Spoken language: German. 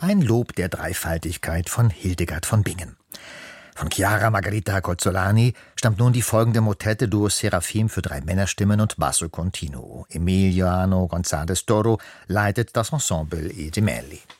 Ein Lob der Dreifaltigkeit von Hildegard von Bingen. Von Chiara Margherita Cozzolani stammt nun die folgende Motette Duo Seraphim für 3 Männerstimmen und Basso Continuo. Emiliano González Toro leitet das Ensemble I Gemelli.